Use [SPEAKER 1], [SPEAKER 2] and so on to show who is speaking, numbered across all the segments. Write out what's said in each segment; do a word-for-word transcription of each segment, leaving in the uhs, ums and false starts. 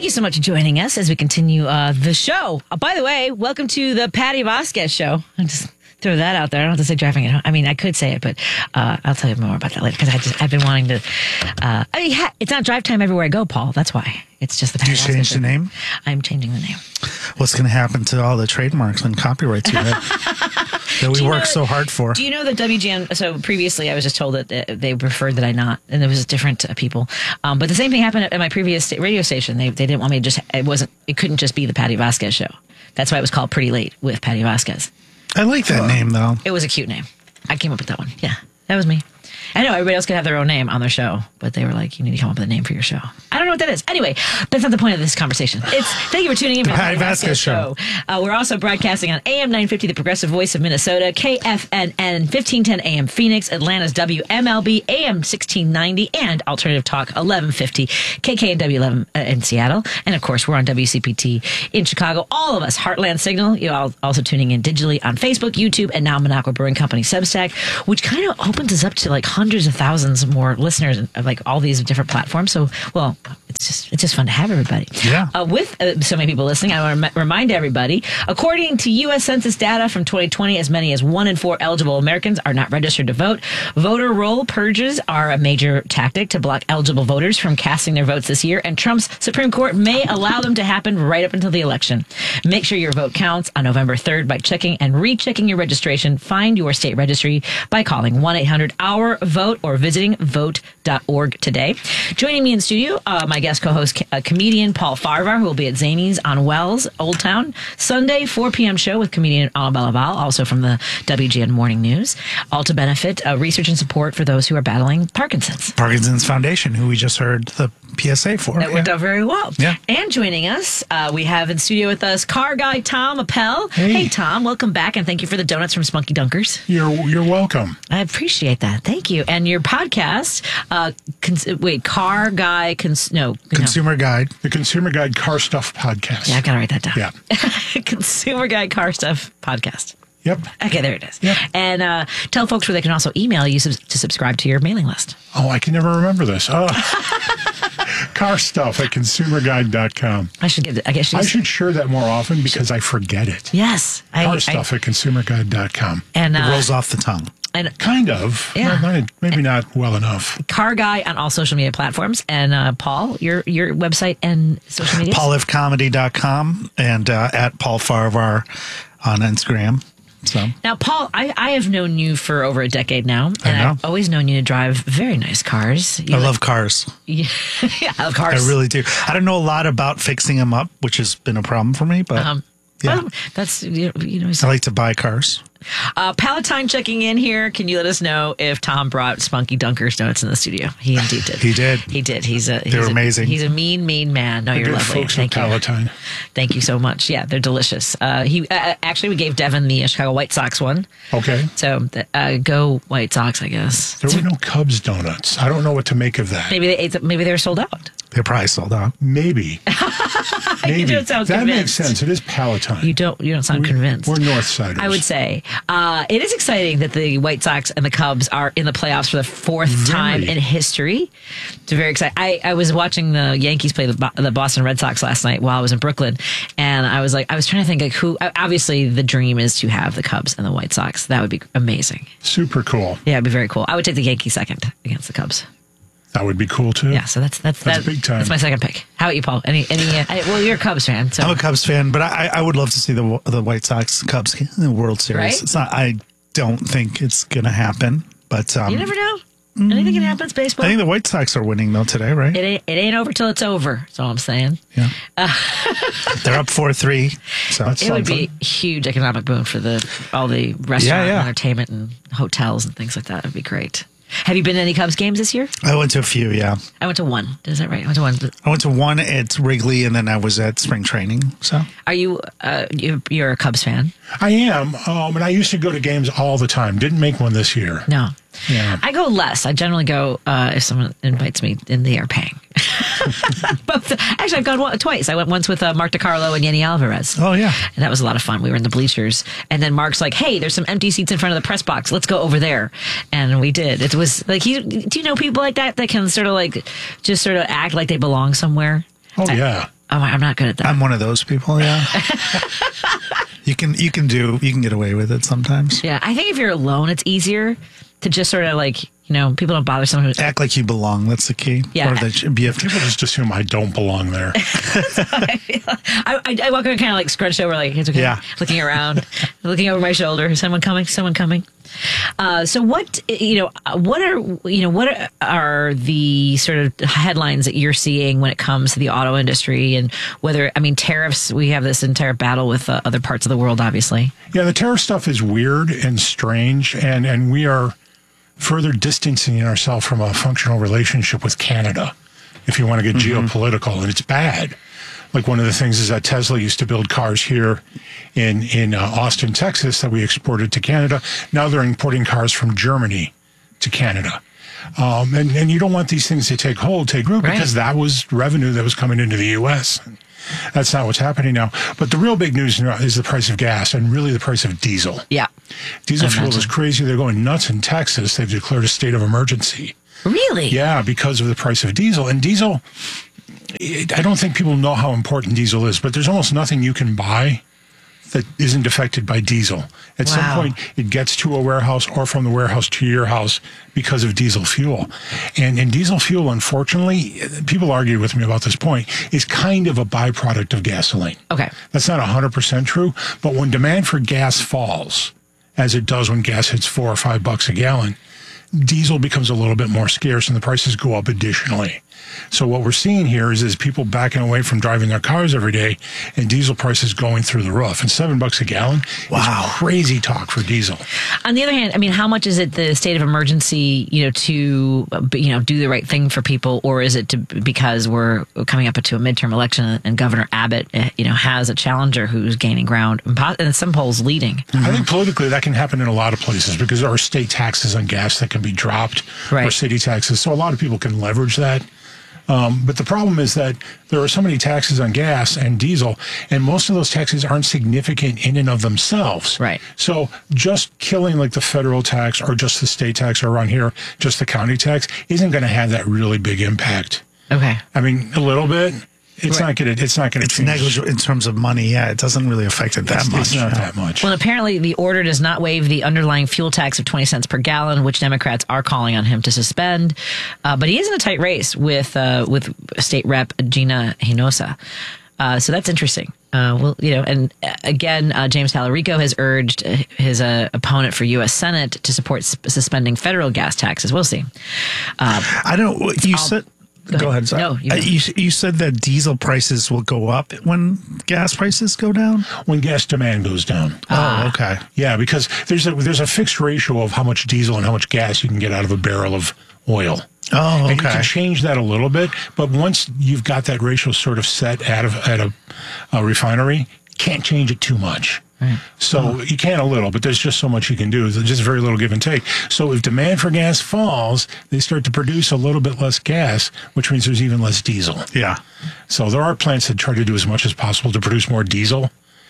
[SPEAKER 1] Thank you so much for joining us as we continue uh, the show. Uh, by the way, welcome to the Patty Vasquez Show. I just throw that out there. I don't have to say driving it home. I mean, I could say it, but uh, I'll tell you more about that later because I just I've been wanting to. Uh, I mean, it's not drive time everywhere I go, Paul. That's why. It's just the Patty
[SPEAKER 2] Do you
[SPEAKER 1] Vasquez
[SPEAKER 2] change
[SPEAKER 1] Show.
[SPEAKER 2] the name?
[SPEAKER 1] I'm changing the name.
[SPEAKER 2] What's going to happen to all the trademarks and copyrights you have that we work so hard for?
[SPEAKER 1] Do you know that W G N? So previously, I was just told that uh, they preferred that I not, and it was different uh, people. Um, but the same thing happened at, at my previous sta- radio station. They they didn't want me to just. It wasn't. It couldn't just be the Patty Vasquez Show. That's why it was called Pretty Late with Patty Vasquez.
[SPEAKER 2] I like that name, though.
[SPEAKER 1] It was a cute name. I came up with that one. Yeah, that was me. I know everybody else could have their own name on their show, but they were like, you need to come up with a name for your show. I don't know what that is. Anyway, that's not the point of this conversation. It's thank you for tuning in.
[SPEAKER 2] The
[SPEAKER 1] for the
[SPEAKER 2] Patty Vasquez Show.
[SPEAKER 1] Uh, we're also broadcasting on A M nine fifty, the Progressive Voice of Minnesota, K F N N fifteen ten A M Phoenix, Atlanta's W M L B A M sixteen ninety, and Alternative Talk eleven fifty, K K N W eleven uh, in Seattle. And of course, we're on W C P T in Chicago. All of us, Heartland Signal. You're all also tuning in digitally on Facebook, YouTube, and now Minocqua Brewing Company Substack, which kind of opens us up to like hundreds of thousands more listeners of like all these different platforms. So, well, it's just it's just fun to have everybody.
[SPEAKER 2] Yeah.
[SPEAKER 1] Uh, with uh, so many people listening, I want to remind everybody, according to U S Census data from twenty twenty, as many as one in four eligible Americans are not registered to vote. Voter roll purges are a major tactic to block eligible voters from casting their votes this year, and Trump's Supreme Court may allow them to happen right up until the election. Make sure your vote counts on November third by checking and rechecking your registration. Find your state registry by calling one eight hundred our vote or visiting vote dot org today. Joining me in studio, uh, my guest co-host, uh, comedian Paul Farvar, who will be at Zany's on Wells, Old Town, Sunday, four p.m. show with comedian Annabella Val, also from the W G N Morning News, all to benefit uh, research and support for those who are battling Parkinson's.
[SPEAKER 2] Parkinson's Foundation, who we just heard the P S A for.
[SPEAKER 1] That
[SPEAKER 2] yeah.
[SPEAKER 1] worked out very well.
[SPEAKER 2] Yeah.
[SPEAKER 1] And joining us, uh, we have in studio with us car guy Tom Appel.
[SPEAKER 3] Hey.
[SPEAKER 1] hey, Tom, welcome back, and thank you for the donuts from Spunky Dunkers.
[SPEAKER 3] You're you're welcome.
[SPEAKER 1] I appreciate that. Thank you. And your podcast, uh, cons- wait, car guy, cons- no,
[SPEAKER 2] Consumer Guide.
[SPEAKER 3] The Consumer Guide Car Stuff Podcast.
[SPEAKER 1] no. Yeah, I gotta write that down.
[SPEAKER 3] Yeah.
[SPEAKER 1] Consumer Guy Car Stuff Podcast.
[SPEAKER 3] Yep.
[SPEAKER 1] Okay, there it is.
[SPEAKER 3] Yep.
[SPEAKER 1] And uh, tell folks where they can also email you sub- to subscribe to your mailing list.
[SPEAKER 3] Oh, I can never remember this. Oh. Car Stuff at consumer guide dot com.
[SPEAKER 1] I should get. I guess
[SPEAKER 3] I should share that more often because I forget it.
[SPEAKER 1] Yes, I,
[SPEAKER 3] Car
[SPEAKER 1] I,
[SPEAKER 3] Stuff at consumer guide dot com.
[SPEAKER 1] and
[SPEAKER 2] It
[SPEAKER 1] uh,
[SPEAKER 2] rolls off the tongue.
[SPEAKER 1] and
[SPEAKER 3] Kind of.
[SPEAKER 1] Yeah.
[SPEAKER 3] Not- not- maybe not well enough.
[SPEAKER 1] car guy on all social media platforms. And uh, Paul, your your website and social media.
[SPEAKER 2] paul f comedy dot com and uh, at Paul Farvar on Instagram. So
[SPEAKER 1] Now, Paul, I, I have known you for over a decade now, and
[SPEAKER 2] I know.
[SPEAKER 1] I've always known you to drive very nice cars. You
[SPEAKER 2] I
[SPEAKER 1] like-
[SPEAKER 2] love cars.
[SPEAKER 1] Yeah, I love cars.
[SPEAKER 2] I really do. I don't know a lot about fixing them up, which has been a problem for me, but
[SPEAKER 1] Um,
[SPEAKER 2] yeah.
[SPEAKER 1] well, that's you know. You know
[SPEAKER 2] I like to buy cars.
[SPEAKER 1] Uh, Palatine checking in here. Can you let us know if Tom brought Spunky Dunkers donuts in the studio? He indeed did.
[SPEAKER 2] He did.
[SPEAKER 1] He did. He's a. He's
[SPEAKER 2] They're
[SPEAKER 1] a,
[SPEAKER 2] amazing.
[SPEAKER 1] He's a mean, mean man. No, you're
[SPEAKER 3] Good
[SPEAKER 1] lovely.
[SPEAKER 3] folks
[SPEAKER 1] Thank
[SPEAKER 3] at
[SPEAKER 1] you.
[SPEAKER 3] Palatine.
[SPEAKER 1] Thank you so much. Yeah, they're delicious. Uh, he uh, actually we gave Devin the uh, Chicago White Sox one.
[SPEAKER 3] Okay.
[SPEAKER 1] So uh, go White Sox, I guess.
[SPEAKER 3] There were no Cubs donuts. I don't know what to make of that.
[SPEAKER 1] Maybe they ate. them- Maybe they were sold out.
[SPEAKER 2] They're probably sold out.
[SPEAKER 3] Maybe. Maybe.
[SPEAKER 1] You don't sound
[SPEAKER 3] that
[SPEAKER 1] convinced.
[SPEAKER 3] makes sense. It is Palatine.
[SPEAKER 1] You don't. You don't sound
[SPEAKER 3] We-
[SPEAKER 1] convinced.
[SPEAKER 3] We're North Siders.
[SPEAKER 1] I would say uh, it is exciting that the White Sox and the Cubs are in the playoffs for the fourth
[SPEAKER 3] Very.
[SPEAKER 1] time in history. It's very exciting. I, I was watching the Yankees play the, Bo- the Boston Red Sox last night while I was in Brooklyn, and I was like, I was trying to think like who. Obviously, the dream is to have the Cubs and the White Sox. That would be amazing.
[SPEAKER 3] Super cool.
[SPEAKER 1] Yeah, it'd be very cool. I would take the Yankees second against the Cubs.
[SPEAKER 3] That would be cool too.
[SPEAKER 1] Yeah, so that's that's
[SPEAKER 3] That's
[SPEAKER 1] that-
[SPEAKER 3] big time.
[SPEAKER 1] That's my second pick. How about you, Paul? Any any? Uh, I- well, you're a Cubs fan, so
[SPEAKER 2] I'm a Cubs fan, but I, I would love to see the the White Sox Cubs in the World Series.
[SPEAKER 1] Right?
[SPEAKER 2] It's not. I don't think it's going to happen, but um,
[SPEAKER 1] you never know. Anything can happen. It's baseball.
[SPEAKER 2] I think the White Sox are winning though today, right?
[SPEAKER 1] It ain't, it ain't over till it's over. That's all I'm saying.
[SPEAKER 2] Yeah, they're up four three. So
[SPEAKER 3] That's
[SPEAKER 1] It would
[SPEAKER 3] something.
[SPEAKER 1] be a huge economic boom for the all the restaurant
[SPEAKER 2] Yeah, yeah.
[SPEAKER 1] and entertainment and hotels and things like that. It would be great. Have you been to any Cubs games this year?
[SPEAKER 2] I went to a few. Yeah,
[SPEAKER 1] I went to one. Is that right? I went to one.
[SPEAKER 2] I went to one at Wrigley, and then I was at spring training. So
[SPEAKER 1] Are you uh, you're, you're a Cubs fan?
[SPEAKER 3] I am, um, and I used to go to games all the time. Didn't make one this year.
[SPEAKER 1] No.
[SPEAKER 3] Yeah.
[SPEAKER 1] I go less. I generally go uh, if someone invites me and they are paying. But the, actually, I've gone one, twice. I went once with uh, Mark DiCarlo and Yenny Alvarez.
[SPEAKER 2] oh yeah,
[SPEAKER 1] And that was a lot of fun. We were in the bleachers. And then Mark's like, hey, there's some empty seats in front of the press box. Let's go over there. And we did. It was like, he, do you know people like that that can sort of like, just sort of act like they belong somewhere?
[SPEAKER 3] Oh, yeah.
[SPEAKER 1] Oh, I'm not good at that.
[SPEAKER 2] I'm one of those people. Yeah. you can you can do you can get away with it sometimes.
[SPEAKER 1] Yeah, I think if you're alone, it's easier to just sort of like, you know, people don't bother someone who's
[SPEAKER 2] Act like you belong. That's the key.
[SPEAKER 1] Yeah.
[SPEAKER 2] Or that be a,
[SPEAKER 3] People just assume I don't belong there.
[SPEAKER 1] I, feel. I, I, I walk around kind of like scrunched over, like it's okay.
[SPEAKER 2] Yeah.
[SPEAKER 1] Looking around, looking over my shoulder. Is someone coming? Someone coming? Uh, so what, you know, what are, you know, what are the sort of headlines that you're seeing when it comes to the auto industry and whether, I mean, tariffs, we have this entire battle with uh, other parts of the world, obviously.
[SPEAKER 3] Yeah, the tariff stuff is weird and strange, and, and we are further distancing ourselves from a functional relationship with Canada, if you want to get mm-hmm. geopolitical, and it's bad. Like one of the things is that Tesla used to build cars here in, in uh, Austin, Texas, that we exported to Canada. Now they're importing cars from Germany to Canada. Um, and, and you don't want these things to take hold, take root,
[SPEAKER 1] right.
[SPEAKER 3] because that was revenue that was coming into the U S. That's not what's happening now. But the real big news now is the price of gas and really the price of diesel.
[SPEAKER 1] Yeah.
[SPEAKER 3] Diesel fuel is crazy. They're going nuts in Texas. They've declared a state of emergency.
[SPEAKER 1] Really?
[SPEAKER 3] Yeah, because of the price of diesel. And diesel, it, I don't think people know how important diesel is, but there's almost nothing you can buy that isn't affected by diesel. At
[SPEAKER 1] wow.
[SPEAKER 3] some point, it gets to a warehouse or from the warehouse to your house because of diesel fuel. And, and diesel fuel, unfortunately, people argue with me about this point, is kind of a byproduct of gasoline.
[SPEAKER 1] Okay.
[SPEAKER 3] That's not one hundred percent true, but when demand for gas falls, as it does when gas hits four or five bucks a gallon, diesel becomes a little bit more scarce and the prices go up additionally. So what we're seeing here is, is people backing away from driving their cars every day and diesel prices going through the roof. And seven bucks a gallon
[SPEAKER 2] wow.
[SPEAKER 3] is crazy talk for diesel.
[SPEAKER 1] On the other hand, I mean, how much is it the state of emergency, you know, to, you know, do the right thing for people? Or is it to, because we're coming up to a midterm election and Governor Abbott, you know, has a challenger who's gaining ground and some polls leading?
[SPEAKER 3] Mm-hmm. I think politically that can happen in a lot of places because there are state taxes on gas that can be dropped
[SPEAKER 1] right.
[SPEAKER 3] or city taxes. So a lot of people can leverage that. Um, but the problem is that there are so many taxes on gas and diesel, and most of those taxes aren't significant in and of themselves.
[SPEAKER 1] Right.
[SPEAKER 3] So just killing like the federal tax or just the state tax or around here, just the county tax isn't going to have that really big impact.
[SPEAKER 1] Okay.
[SPEAKER 3] I mean, a little bit. It's
[SPEAKER 1] right.
[SPEAKER 3] not going to. It's not going to.
[SPEAKER 2] It's negligible in terms of money. Yeah, it doesn't really affect it that
[SPEAKER 3] it's,
[SPEAKER 2] much.
[SPEAKER 3] It's not
[SPEAKER 2] yeah.
[SPEAKER 3] that much.
[SPEAKER 1] Well, apparently the order does not waive the underlying fuel tax of twenty cents per gallon, which Democrats are calling on him to suspend. Uh, but he is in a tight race with uh, with State Rep Gina Hinosa. Uh, so that's interesting. Uh, well, you know, and again, uh, James Talarico has urged his uh, opponent for U S Senate to support s- suspending federal gas taxes. We'll see. Uh,
[SPEAKER 2] I don't. You
[SPEAKER 1] I'll,
[SPEAKER 2] said.
[SPEAKER 1] Go,
[SPEAKER 2] Go ahead.
[SPEAKER 1] ahead.
[SPEAKER 2] Sorry.
[SPEAKER 1] No, you,
[SPEAKER 2] uh, you, you said that diesel prices will go up when gas prices go down?
[SPEAKER 3] When gas demand goes down.
[SPEAKER 2] Oh, okay.
[SPEAKER 3] Yeah, because there's a there's a fixed ratio of how much diesel and how much gas you can get out of a barrel of oil.
[SPEAKER 2] Oh, okay.
[SPEAKER 3] And you can change that a little bit, but once you've got that ratio sort of set at a, at a, a refinery, you can't change it too much.
[SPEAKER 1] Right.
[SPEAKER 3] So oh. you can a little, but there's just so much you can do. There's just very little give and take. So if demand for gas falls, they start to produce a little bit less gas, which means there's even less diesel.
[SPEAKER 2] Yeah.
[SPEAKER 3] So there are plants that try to do as much as possible to produce more diesel.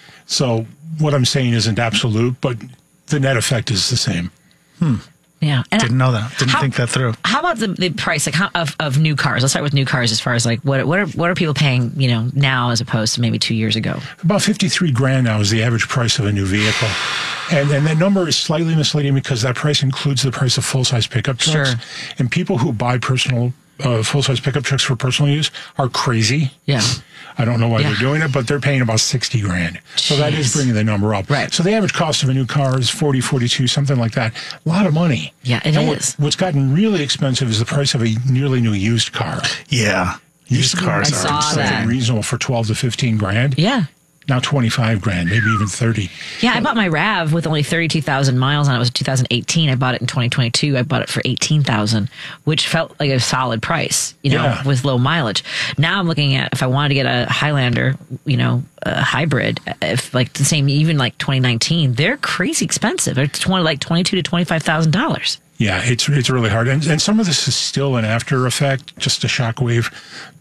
[SPEAKER 3] So what I'm saying isn't absolute, but the net effect is the same.
[SPEAKER 2] Hmm.
[SPEAKER 1] Yeah. And
[SPEAKER 2] Didn't know that. Didn't
[SPEAKER 1] how,
[SPEAKER 2] think that through.
[SPEAKER 1] How about the, the price like how, of, of new cars? Let's start with new cars as far as like what what are what are people paying, you know, now as opposed to maybe two years ago?
[SPEAKER 3] About fifty-three grand now is the average price of a new vehicle. And and that number is slightly misleading because that price includes the price of full-size pickup trucks.
[SPEAKER 1] Sure.
[SPEAKER 3] And people who buy personal uh, full-size pickup trucks for personal use are crazy.
[SPEAKER 1] Yeah.
[SPEAKER 3] I don't know why
[SPEAKER 1] yeah.
[SPEAKER 3] they're doing it, but they're paying about sixty grand.
[SPEAKER 1] Jeez.
[SPEAKER 3] So that is bringing the number up.
[SPEAKER 1] Right.
[SPEAKER 3] So the average cost of a new car is forty, forty-two, something like that. A lot of money.
[SPEAKER 1] Yeah, it
[SPEAKER 3] and
[SPEAKER 1] is.
[SPEAKER 3] What, what's gotten really expensive is the price of a nearly new used car.
[SPEAKER 2] Yeah. Used cars
[SPEAKER 1] I
[SPEAKER 2] are
[SPEAKER 1] saw
[SPEAKER 2] insane.
[SPEAKER 1] that.
[SPEAKER 3] Reasonable for twelve to fifteen grand.
[SPEAKER 1] Yeah.
[SPEAKER 3] Now twenty-five grand, maybe even thirty.
[SPEAKER 1] Yeah, I bought my RAV with only thirty-two thousand miles on it. It was two thousand eighteen. I bought it in twenty twenty-two. I bought it for eighteen thousand, which felt like a solid price, you know,
[SPEAKER 3] Yeah.
[SPEAKER 1] with low mileage. Now I'm looking at if I wanted to get a Highlander, you know, a hybrid, if like the same, even like twenty nineteen, they're crazy expensive. They're twenty, like twenty-two to twenty-five thousand dollars.
[SPEAKER 3] Yeah, it's it's really hard, and and some of this is still an after effect, just a shockwave,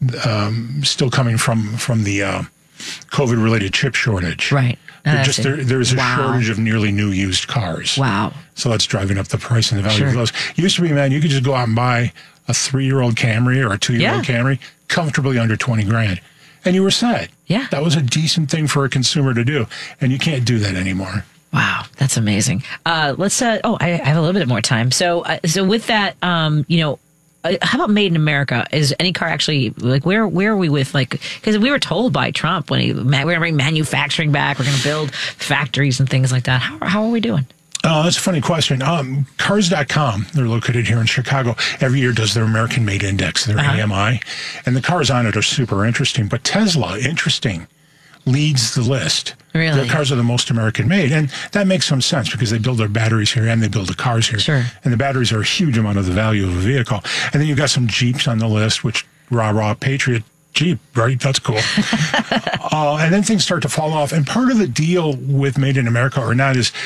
[SPEAKER 3] um, still coming from from the uh, COVID related chip shortage.
[SPEAKER 1] Right.
[SPEAKER 3] They're
[SPEAKER 1] Uh,
[SPEAKER 3] just there, there's a
[SPEAKER 1] wow.
[SPEAKER 3] shortage of nearly new used cars.
[SPEAKER 1] Wow.
[SPEAKER 3] So that's driving up the price and the value
[SPEAKER 1] Sure.
[SPEAKER 3] of those. Used to be, man, you could just go out and buy a three year old Camry or a two year old
[SPEAKER 1] Yeah.
[SPEAKER 3] Camry comfortably under twenty grand. and you were set.
[SPEAKER 1] Yeah.
[SPEAKER 3] That was a decent thing for a consumer to do, and you can't do that anymore.
[SPEAKER 1] Wow, that's amazing. Uh, let's. Uh, oh, I, I have a little bit more time. So, uh, so with that, um, you know, uh, how about Made in America? Is any car actually like where? Where are we with like? Because we were told by Trump when he we're going to bring manufacturing back, we're going to build factories and things like that. How how are we doing?
[SPEAKER 3] Oh, that's a funny question. Um, cars dot com, they're located here in Chicago, every year does their American Made Index, their
[SPEAKER 1] Uh-huh.
[SPEAKER 3] A M I, and the cars on it are super interesting. But Tesla, interesting, leads the list.
[SPEAKER 1] Really?
[SPEAKER 3] Their cars are the most American made. And that makes some sense because they build their batteries here and they build the cars here.
[SPEAKER 1] Sure.
[SPEAKER 3] And the batteries are a huge amount of the value of a vehicle. And then you've got some Jeeps on the list, which rah, rah, Patriot Jeep, right? That's cool. uh, and then things start to fall off. And part of the deal with Made in America or not is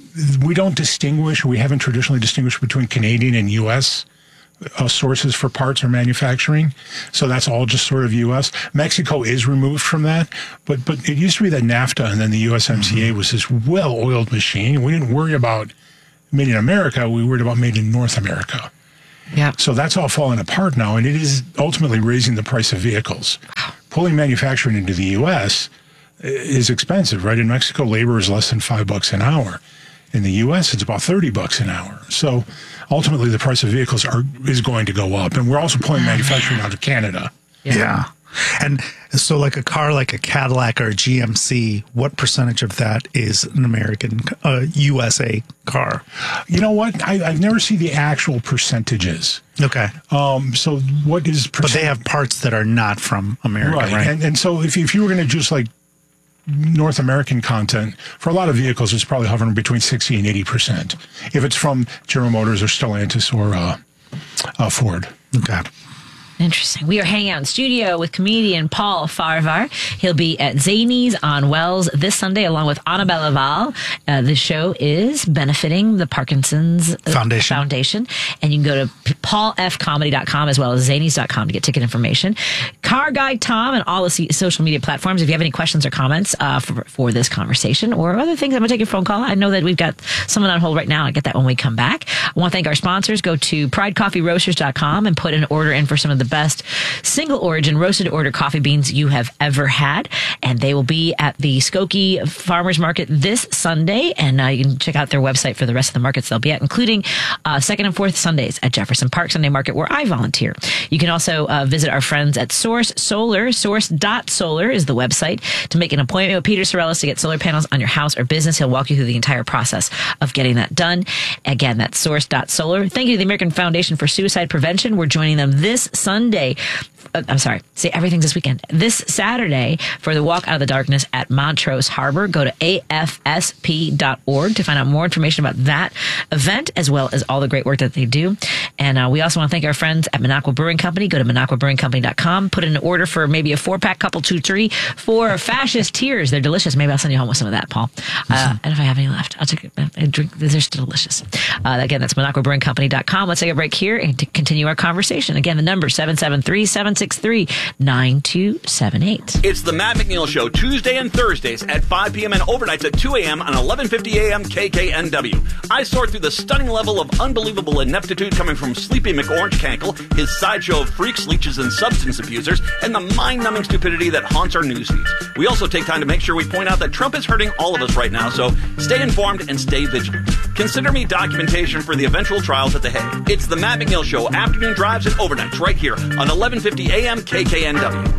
[SPEAKER 3] we don't distinguish, we haven't traditionally distinguished between Canadian and U S uh, sources for parts or manufacturing. So that's all just sort of U S. Mexico is removed from that, but but it used to be that NAFTA and then the U S M C A was this well-oiled machine. We didn't worry about Made in America. We worried about Made in North America.
[SPEAKER 1] Yeah.
[SPEAKER 3] So that's all falling apart now, and it is ultimately raising the price of vehicles. Pulling manufacturing into the U S is expensive, right? In Mexico, labor is less than five bucks an hour. In the U S, it's about thirty bucks an hour. So ultimately, the price of vehicles are is going to go up. And we're also pulling manufacturing out of Canada.
[SPEAKER 2] Yeah. yeah. And so like a car like a Cadillac or a G M C, what percentage of that is an American, uh, U S A car?
[SPEAKER 3] You know what? I, I've never seen the actual percentages.
[SPEAKER 2] Okay.
[SPEAKER 3] Um, so what is percent-
[SPEAKER 2] But they have parts that are not from America, right?
[SPEAKER 3] right? And, and so if, if you were going to just like North American content, for a lot of vehicles, it's probably hovering between sixty and eighty percent. If it's from General Motors or Stellantis or uh, uh, Ford.
[SPEAKER 2] Okay.
[SPEAKER 1] Interesting. We are hanging out in studio with comedian Paul Farvar. He'll be at Zanies on Wells this Sunday along with Annabelle Val. Uh, the show is benefiting the Parkinson's
[SPEAKER 2] Foundation.
[SPEAKER 1] Foundation. And you can go to paul f comedy dot com as well as zanies dot com to get ticket information. Car Guy Tom and all the social media platforms. If you have any questions or comments uh, for, for this conversation or other things, I'm going to take your phone call. I know that we've got someone on hold right now. I'll get that when we come back. I want to thank our sponsors. Go to pride coffee roasters dot com and put an order in for some of the best single origin roasted order coffee beans you have ever had. And they will be at the Skokie Farmers Market this Sunday. And uh, you can check out their website for the rest of the markets they'll be at, including uh, second and fourth Sundays at Jefferson Park Sunday Market, where I volunteer. You can also uh, visit our friends at Source Solar. Source dot solar is the website to make an appointment with Peter Sorellis to get solar panels on your house or business. He'll walk you through the entire process of getting that done. Again, that's Source dot solar. Thank you to the American Foundation for Suicide Prevention. We're joining them this Sunday. Uh, I'm sorry. See, everything's this weekend. This Saturday for the Walk Out of the Darkness at Montrose Harbor. Go to A F S P dot org to find out more information about that event, as well as all the great work that they do. And uh, we also want to thank our friends at Minocqua Brewing Company. Go to Minocqua Brewing Company dot com. Put in an order for maybe a four-pack, couple, two, three, for Fascist Tears. They're delicious. Maybe I'll send you home with some of that, Paul. Uh, and if I have any left, I'll take a drink. They're still delicious. Uh, again, that's Minocqua Brewing Company dot com. Let's take a break here and to continue our conversation. Again, the number seven seven three, seven six three, nine two seven eight.
[SPEAKER 4] It's the Matt McNeil Show, Tuesday and Thursdays at five p.m. and overnights at two a.m. on eleven fifty a.m. K K N W. I sort through the stunning level of unbelievable ineptitude coming from Sleepy McOrange Cankle, his sideshow of freaks, leeches, and substance abusers, and the mind-numbing stupidity that haunts our news feeds. We also take time to make sure we point out that Trump is hurting all of us right now, so stay informed and stay vigilant. Consider me documentation for the eventual trials at The Hague. It's the Matt McNeil Show, afternoon drives and overnights right here on eleven fifty a.m. K K N W.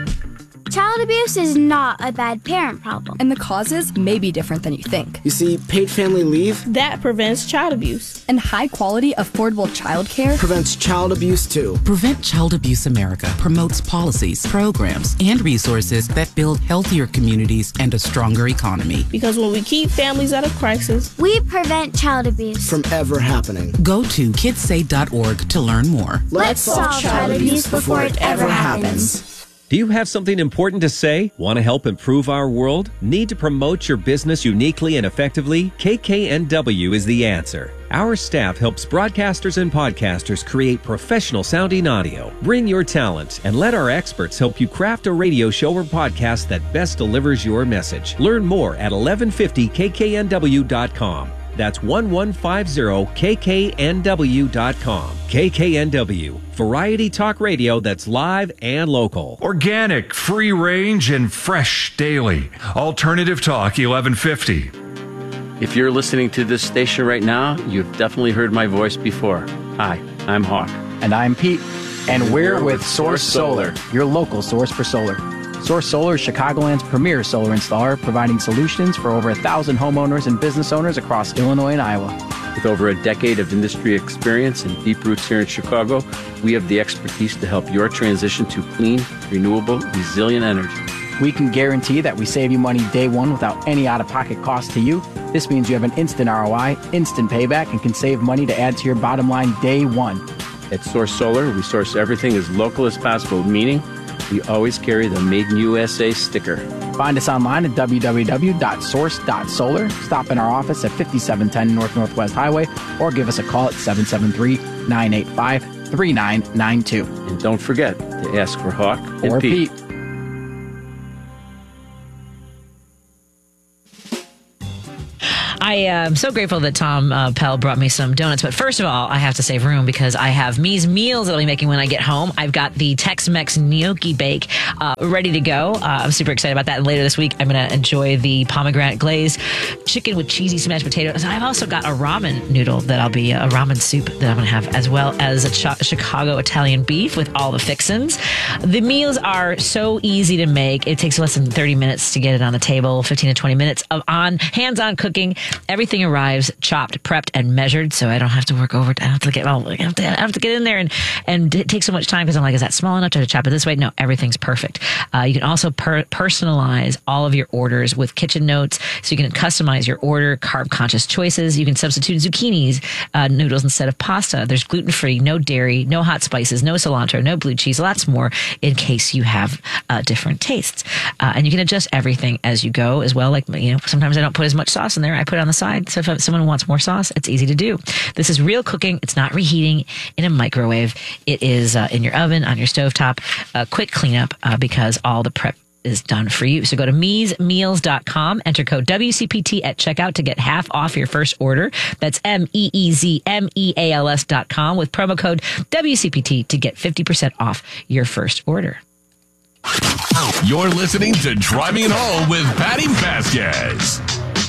[SPEAKER 5] Child abuse is not a bad parent problem.
[SPEAKER 6] And the causes may be different than you think.
[SPEAKER 7] You see, paid family leave
[SPEAKER 8] that prevents child abuse.
[SPEAKER 6] And high-quality, affordable childcare
[SPEAKER 7] prevents child abuse, too.
[SPEAKER 9] Prevent Child Abuse America promotes policies, programs, and resources that build healthier communities and a stronger economy.
[SPEAKER 8] Because when we keep families out of crisis,
[SPEAKER 5] we prevent child abuse
[SPEAKER 7] from ever happening.
[SPEAKER 9] Go to kids say dot org to learn more.
[SPEAKER 5] Let's, Let's solve child, child abuse before it ever happens. happens.
[SPEAKER 10] Do you have something important to say? Want to help improve our world? Need to promote your business uniquely and effectively? K K N W is the answer. Our staff helps broadcasters and podcasters create professional sounding audio. Bring your talent and let our experts help you craft a radio show or podcast that best delivers your message. Learn more at eleven fifty K K N W dot com. That's one one five zero K K N W dot com. K K N W, variety talk radio that's live and local.
[SPEAKER 11] Organic, free range, and fresh daily. Alternative Talk eleven fifty.
[SPEAKER 12] If you're listening to this station right now, you've definitely heard my voice before. Hi, I'm Hawk.
[SPEAKER 13] And I'm Pete. And we're with Source Solar, your local source for solar. Source Solar is Chicagoland's premier solar installer, providing solutions for over a thousand homeowners and business owners across Illinois and Iowa.
[SPEAKER 12] With over a decade of industry experience and deep roots here in Chicago, we have the expertise to help your transition to clean, renewable, resilient energy.
[SPEAKER 13] We can guarantee that we save you money day one without any out-of-pocket cost to you. This means you have an instant R O I, instant payback, and can save money to add to your bottom line day one.
[SPEAKER 12] At Source Solar, we source everything as local as possible, meaning we always carry the Made in U S A sticker.
[SPEAKER 13] Find us online at w w w dot source dot solar. Stop in our office at fifty-seven ten North Northwest Highway or give us a call at seven seven three, nine eight five, three nine nine two.
[SPEAKER 12] And don't forget to ask for Hawk and
[SPEAKER 13] or
[SPEAKER 12] Pete.
[SPEAKER 13] Pete.
[SPEAKER 1] I am so grateful that Tom uh, Pell brought me some donuts. But first of all, I have to save room because I have Me's meals that I'll be making when I get home. I've got the Tex-Mex gnocchi bake uh, ready to go. Uh, I'm super excited about that. And later this week, I'm going to enjoy the pomegranate glaze chicken with cheesy smashed potatoes. I've also got a ramen noodle that I'll be, a ramen soup that I'm going to have, as well as a Ch- Chicago Italian beef with all the fixins. The meals are so easy to make. It takes less than thirty minutes to get it on the table, fifteen to twenty minutes of on hands-on cooking. Everything arrives chopped, prepped, and measured, so I don't have to work over. I have to get. Oh, I have to, I have to get in there and and it takes so much time because I'm like, is that small enough to chop it this way? No, everything's perfect. Uh, you can also per- personalize all of your orders with kitchen notes, so you can customize your order, carb-conscious choices. You can substitute zucchinis, uh, noodles instead of pasta. There's gluten-free, no dairy, no hot spices, no cilantro, no blue cheese, lots more in case you have uh, different tastes. Uh, and you can adjust everything as you go as well. Like, you know, sometimes I don't put as much sauce in there. I put it on the side. So if someone wants more sauce, it's easy to do. This is real cooking. It's not reheating in a microwave. It is uh, in your oven, on your stovetop. Uh, quick cleanup uh, because all the prep is done for you. So go to mees meals dot com, enter code W C P T at checkout to get half off your first order. That's M E E Z M E A L S dot com with promo code W C P T to get fifty percent off your first order.
[SPEAKER 14] You're listening to Driving It Home with Patty Vasquez.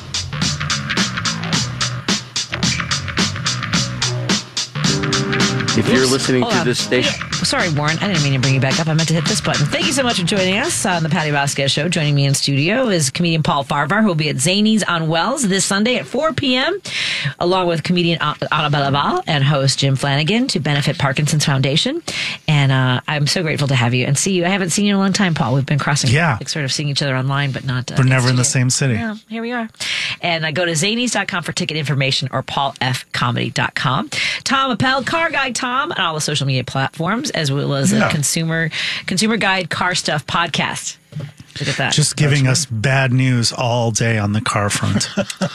[SPEAKER 12] If you're
[SPEAKER 1] Oops.
[SPEAKER 12] listening
[SPEAKER 1] Hold
[SPEAKER 12] to
[SPEAKER 1] on.
[SPEAKER 12] this station...
[SPEAKER 1] Sorry, Warren. I didn't mean to bring you back up. I meant to hit this button. Thank you so much for joining us on the Patty Vasquez Show. Joining me in studio is comedian Paul Farvar, who will be at Zanies on Wells this Sunday at four p.m., along with comedian Anna Belaval and host Jim Flanagan to benefit Parkinson's Foundation. And uh, I'm so grateful to have you and see you. I haven't seen you in a long time, Paul. We've been crossing,
[SPEAKER 2] yeah.
[SPEAKER 1] like, sort of seeing each other online, but not... Uh,
[SPEAKER 2] We're never in the same city.
[SPEAKER 1] Yeah, here we are. And uh, go to zanies dot com for ticket information or paul f comedy dot com. Tom Appel, Car Guide Tom, and all the social media platforms, as well as
[SPEAKER 2] Yeah.
[SPEAKER 1] a consumer consumer guide car stuff podcast. Look at that.
[SPEAKER 2] Just giving us bad news all day on the car front.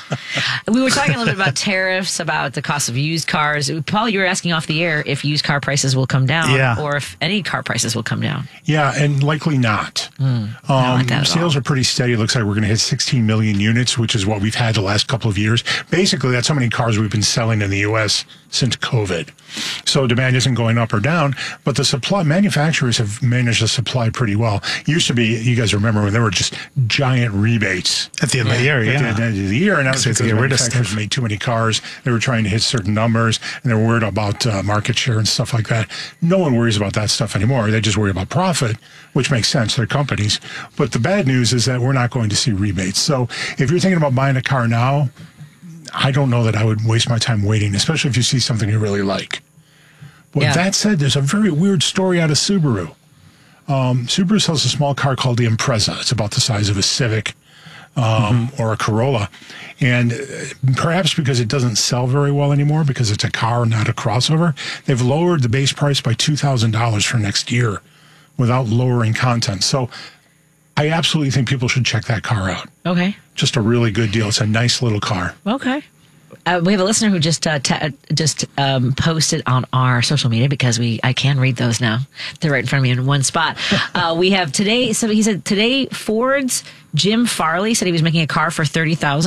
[SPEAKER 1] We were talking a little bit about tariffs, about the cost of used cars. Paul, you were asking off the air if used car prices will come down,
[SPEAKER 3] Yeah.
[SPEAKER 1] or if any car prices will come down.
[SPEAKER 3] Yeah, and likely not.
[SPEAKER 1] Mm, I
[SPEAKER 3] Um,
[SPEAKER 1] don't like that at
[SPEAKER 3] sales
[SPEAKER 1] all.
[SPEAKER 3] are pretty steady. It looks like we're going to hit sixteen million units, which is what we've had the last couple of years. Basically, that's how many cars we've been selling in the U S since COVID. So demand isn't going up or down, but the supply manufacturers have managed to supply pretty well. Used to be, you guys remember when there were just giant rebates
[SPEAKER 2] At the end of the year,
[SPEAKER 3] At
[SPEAKER 2] yeah.
[SPEAKER 3] the end of the year, and that was
[SPEAKER 2] So
[SPEAKER 3] because
[SPEAKER 2] to get rid of
[SPEAKER 3] manufacturers
[SPEAKER 2] stuff.
[SPEAKER 3] made too many cars. They were trying to hit certain numbers, and they were worried about uh, market share and stuff like that. No one worries about that stuff anymore. They just worry about profit, which makes sense. They're companies. But the bad news is that we're not going to see rebates. So if you're thinking about buying a car now, I don't know that I would waste my time waiting, especially if you see something you really like. With
[SPEAKER 1] Yeah.
[SPEAKER 3] that said, there's a very weird story out of Subaru. Um, Subaru sells a small car called the Impreza. It's about the size of a Civic um, or a Corolla. And uh, perhaps because it doesn't sell very well anymore, because it's a car, not a crossover, they've lowered the base price by two thousand dollars for next year without lowering content. So I absolutely think people should check that car out.
[SPEAKER 1] Okay.
[SPEAKER 3] Just a really good deal. It's a nice little car.
[SPEAKER 1] Okay. Uh, we have a listener who just uh, ta- just um, posted on our social media, because we I can read those now. They're right in front of me in one spot. Uh, we have today. So he said today Ford's Jim Farley said he was making a car for thirty thousand dollars.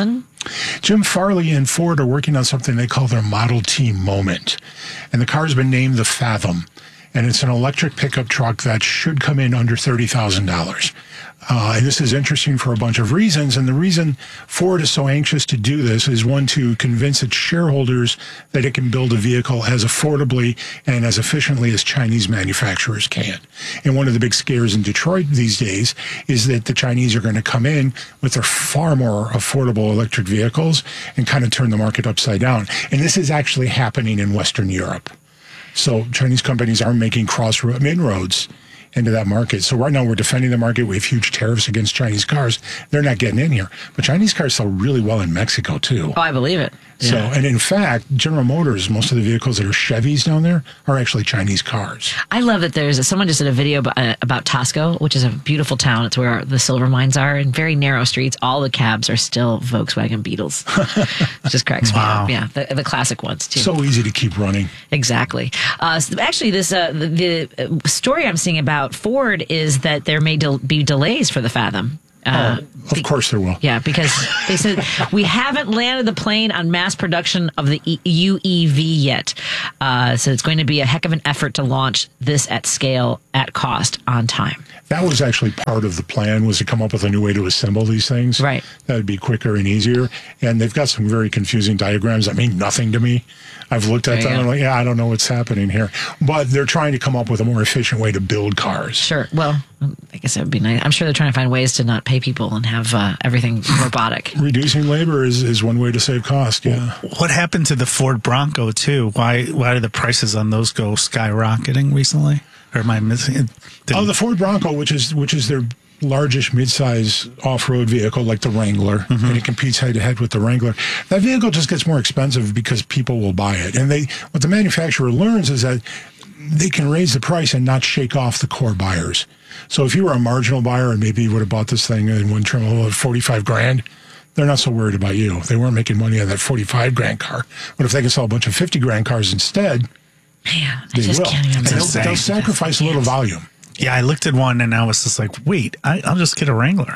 [SPEAKER 3] Jim Farley and Ford are working on something they call their Model T Moment. And the car's been named the Fathom. And it's an electric pickup truck that should come in under thirty thousand dollars. Uh, and this is interesting for a bunch of reasons. And the reason Ford is so anxious to do this is, one, to convince its shareholders that it can build a vehicle as affordably and as efficiently as Chinese manufacturers can. And one of the big scares in Detroit these days is that the Chinese are going to come in with their far more affordable electric vehicles and kind of turn the market upside down. And this is actually happening in Western Europe. So Chinese companies are making cross inroads into that market. So right now we're defending the market. We have huge tariffs against Chinese cars. They're not getting in here. But Chinese cars sell really well in Mexico, too.
[SPEAKER 1] Oh, I believe it.
[SPEAKER 3] So,
[SPEAKER 1] Yeah.
[SPEAKER 3] and in fact, General Motors, most of the vehicles that are Chevys down there are actually Chinese cars.
[SPEAKER 1] I love that there's someone just did a video about, uh, about Tosco, which is a beautiful town. It's where the silver mines are, in very narrow streets. All the cabs are still Volkswagen Beetles. It just cracks me
[SPEAKER 3] Wow.
[SPEAKER 1] up. Yeah, the, the classic ones too.
[SPEAKER 3] So easy to keep running.
[SPEAKER 1] Exactly. Uh, so actually, this uh, the, the story I'm seeing about Ford is that there may del- be delays for the Fathom. Uh,
[SPEAKER 3] oh, of course there will.
[SPEAKER 1] Yeah, because they said we haven't landed the plane on mass production of the e- U E V yet. Uh, so it's going to be a heck of an effort to launch this at scale, at cost, on time.
[SPEAKER 3] That was actually part of the plan, was to come up with a new way to assemble these things.
[SPEAKER 1] Right.
[SPEAKER 3] That would be quicker and easier. And they've got some very confusing diagrams that mean nothing to me. I've looked at
[SPEAKER 1] There you
[SPEAKER 3] them and
[SPEAKER 1] go.
[SPEAKER 3] I'm like, yeah, I don't know what's happening here. But they're trying to come up with a more efficient way to build cars.
[SPEAKER 1] Sure. Well, I guess it would be nice. I'm sure they're trying to find ways to not pay people and have uh, everything robotic.
[SPEAKER 3] Reducing labor is, is one way to save cost, yeah.
[SPEAKER 2] What happened to the Ford Bronco, too? Why why did the prices on those go skyrocketing recently? Or am I missing it?
[SPEAKER 3] Oh, the Ford Bronco, which is which is their largest midsize off-road vehicle, like the Wrangler,
[SPEAKER 2] Mm-hmm.
[SPEAKER 3] and it competes head-to-head with the Wrangler. That vehicle just gets more expensive because people will buy it. And they what the manufacturer learns is that they can raise the price and not shake off the core buyers. So if you were a marginal buyer and maybe you would have bought this thing in one trim at forty-five grand, they're not so worried about you. They weren't making money on that forty-five grand car. But if they can sell a bunch of fifty grand cars instead,
[SPEAKER 1] Man, I
[SPEAKER 3] they
[SPEAKER 1] just
[SPEAKER 3] will.
[SPEAKER 1] can't even
[SPEAKER 3] And they'll,
[SPEAKER 2] insane.
[SPEAKER 3] they'll sacrifice a little volume.
[SPEAKER 2] Yeah, I looked at one and I was just like, wait, I, I'll just get a Wrangler.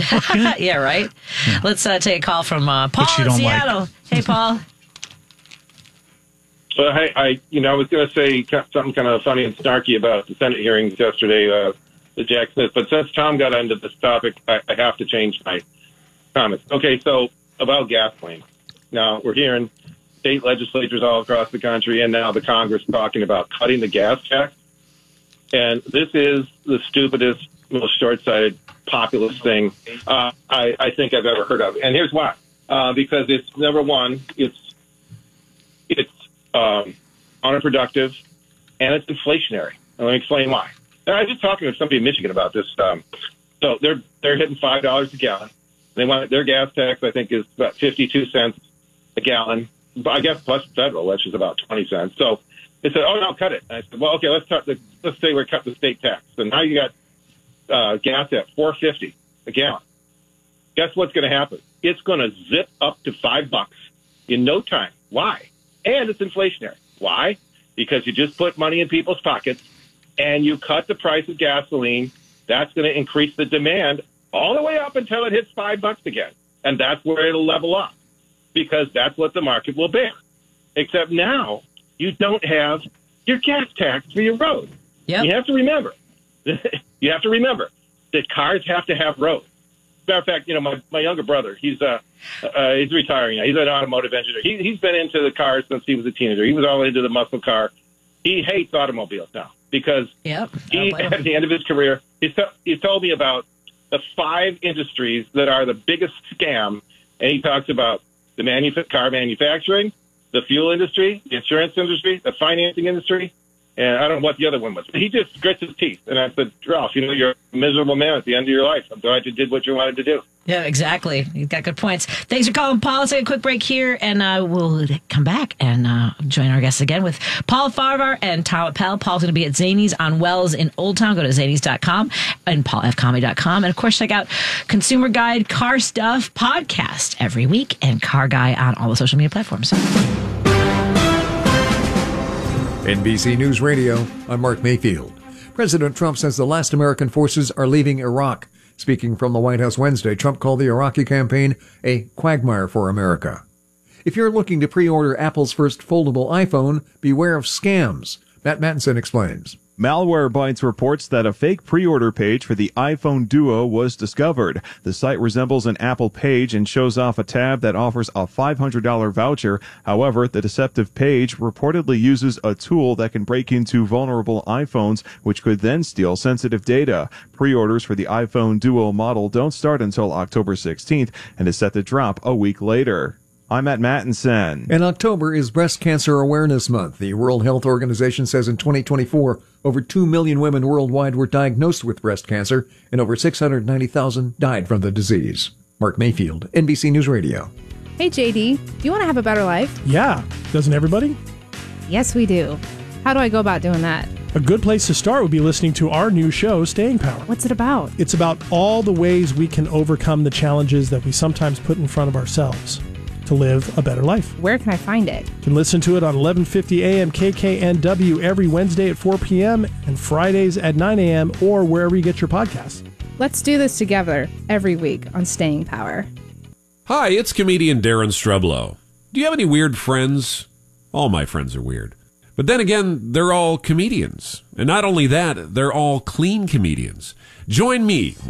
[SPEAKER 1] Yeah, right? Let's uh, take a call from uh, Paul
[SPEAKER 2] Which you
[SPEAKER 1] in
[SPEAKER 2] don't like.
[SPEAKER 1] Seattle. Hey, Paul.
[SPEAKER 15] Well, hey, I, you know, I was going to say ca- something kind of funny and snarky about the Senate hearings yesterday, uh, the Jack Smith, but since Tom got into this topic, I, I have to change my comments. Okay, so about gasoline. Now, we're hearing state legislatures all across the country and now the Congress talking about cutting the gas tax. And this is the stupidest, most short-sighted, populist thing uh, I, I think I've ever heard of. And here's why. Uh, because it's, number one, it's it's um, unproductive, and it's inflationary. And let me explain why. And I was just talking to somebody in Michigan about this. Um, so they're they're hitting five dollars a gallon. They want their gas tax, I think, is about fifty-two cents a gallon. But I guess plus federal, which is about twenty cents. So they said, "Oh no, cut it." And I said, "Well, okay, let's cut the let's say we're cutting the state tax. So now you got uh, gas at four fifty a gallon. Guess what's going to happen? It's going to zip up to five bucks in no time. Why? And it's inflationary. Why? Because you just put money in people's pockets and you cut the price of gasoline. That's going to increase the demand all the way up until it hits five bucks again. And that's where it'll level up because that's what the market will bear. Except now you don't have your gas tax for your road.
[SPEAKER 1] Yep.
[SPEAKER 15] You have to remember, you have to remember that cars have to have roads. Matter of fact, you know, my, my younger brother, he's uh, uh he's retiring now. He's an automotive engineer. He, he's been into the cars since he was a teenager. He was all into the muscle car. He hates automobiles now because
[SPEAKER 1] yep.
[SPEAKER 15] he, at the end of his career, he's, t- he's told me about the five industries that are the biggest scam. And he talks about the manuf- car manufacturing, the fuel industry, the insurance industry, the financing industry, and I don't know what the other one was. But he just grits his teeth. And I said, Ralph, you know, you're a miserable man at the end of your life. I'm glad you did what you wanted to do.
[SPEAKER 1] Yeah, exactly. You've got good points. Thanks for calling, Paul. Let's take a quick break here, and uh, we'll come back and uh, join our guests again with Paul Farvar and Tom Appel. Paul's going to be at Zanies on Wells in Old Town. Go to zanies dot com and paul f comedy dot com. And, of course, check out Consumer Guide Car Stuff podcast every week and Car Guy on all the social media platforms.
[SPEAKER 16] N B C News Radio, I'm Mark Mayfield. President Trump says the last American forces are leaving Iraq. Speaking from the White House Wednesday, Trump called the Iraqi campaign a quagmire for America. If you're looking to pre-order Apple's first foldable iPhone, beware of scams. Matt Mattinson explains.
[SPEAKER 17] Malwarebytes reports that a fake pre-order page for the iPhone Duo was discovered. The site resembles an Apple page and shows off a tab that offers a five hundred dollars voucher. However, the deceptive page reportedly uses a tool that can break into vulnerable iPhones, which could then steal sensitive data. Pre-orders for the iPhone Duo model don't start until October sixteenth and is set to drop a week later. I'm Matt Mattinson.
[SPEAKER 16] And October is Breast Cancer Awareness Month. The World Health Organization says in twenty twenty-four, over two million women worldwide were diagnosed with breast cancer, and over six hundred ninety thousand died from the disease. Mark Mayfield, N B C News Radio.
[SPEAKER 18] Hey, J D, do you want to have a better life?
[SPEAKER 19] Yeah. Doesn't everybody?
[SPEAKER 18] Yes, we do. How do I go about doing that?
[SPEAKER 19] A good place to start would be listening to our new show, Staying Power.
[SPEAKER 18] What's it about?
[SPEAKER 19] It's about all the ways we can overcome the challenges that we sometimes put in front of ourselves to live a better life.
[SPEAKER 18] Where can I find it?
[SPEAKER 19] You can listen to it on eleven fifty A M K K N W every Wednesday at four p.m. and Fridays at nine a.m. or wherever you get your podcasts.
[SPEAKER 18] Let's do this together every week on Staying Power.
[SPEAKER 20] Hi, it's comedian Darren Streblow. Do you have any weird friends? All my friends are weird. But then again, they're all comedians. And not only that, they're all clean comedians. Join me